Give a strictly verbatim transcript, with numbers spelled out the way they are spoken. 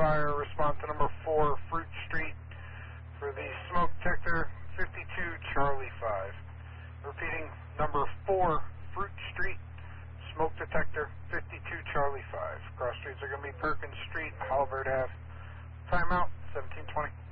fire, respond to number four, Fruit Street, for the smoke detector, fifty-two Charlie five. Repeating, number four, Fruit Street, smoke detector, fifty-two Charlie five. Cross streets are going to be Perkins Street and Halbert Ave. Timeout, seventeen twenty.